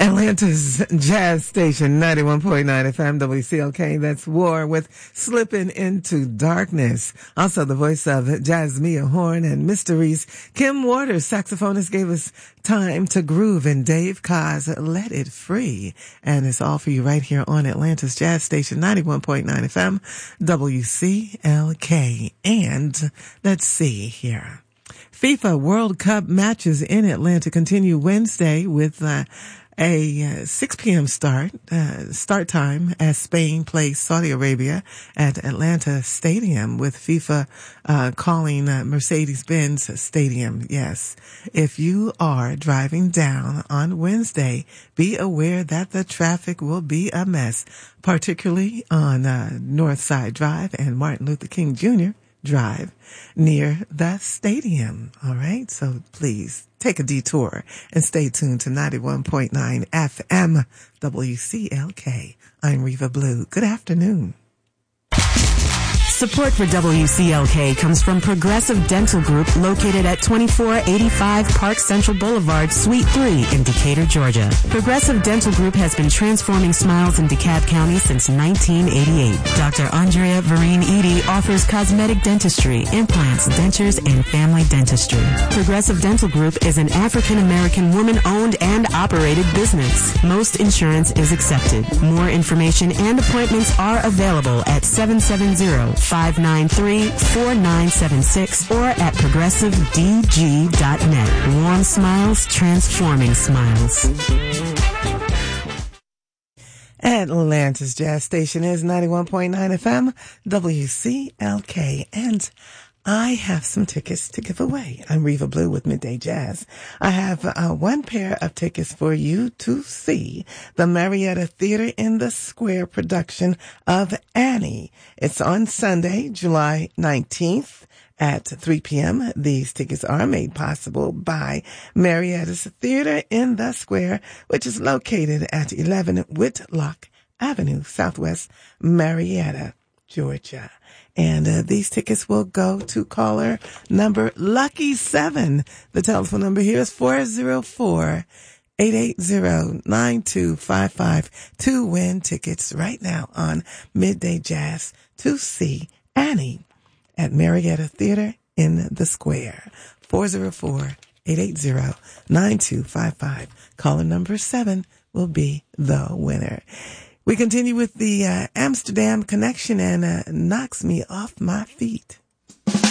Atlanta's Jazz Station, 91.9 FM WCLK. That's War with Slipping Into Darkness. Also the voice of Jasmia Horn and Mysteries. Kim Waters, saxophonist, gave us Time to Groove, and Dave Kaz, Let It Free. And it's all for you right here on Atlanta's Jazz Station, 91.9 FM WCLK. And let's see here. FIFA World Cup matches in Atlanta continue Wednesday with a 6 p.m. start time as Spain plays Saudi Arabia at Atlanta Stadium, with FIFA calling Mercedes-Benz Stadium. Yes. If you are driving down on Wednesday, be aware that the traffic will be a mess, particularly on Northside Drive and Martin Luther King Jr. Drive near the stadium. All right. So please take a detour and stay tuned to 91.9 FM WCLK. I'm Reva Blue. Good afternoon. Support for WCLK comes from Progressive Dental Group, located at 2485 Park Central Boulevard, Suite 3 in Decatur, Georgia. Progressive Dental Group has been transforming smiles in DeKalb County since 1988. Dr. Andrea Vereen Edie offers cosmetic dentistry, implants, dentures, and family dentistry. Progressive Dental Group is an African-American woman-owned and operated business. Most insurance is accepted. More information and appointments are available at 770-593-4976 or at progressivedg.net. Warm smiles, transforming smiles. Atlanta's Jazz Station is 91.9 FM WCLK, and I have some tickets to give away. I'm Reva Blue with Midday Jazz. I have one pair of tickets for you to see the Marietta Theater in the Square production of Annie. It's on Sunday, July 19th at 3 p.m. These tickets are made possible by Marietta's Theater in the Square, which is located at 11 Whitlock Avenue, Southwest Marietta, Georgia. And these tickets will go to caller number Lucky 7. The telephone number here is 404-880-9255 to win tickets right now on Midday Jazz to see Annie at Marietta Theater in the Square. 404-880-9255. Caller number 7 will be the winner. We continue with the Amsterdam Connection and Knocks Me Off My Feet.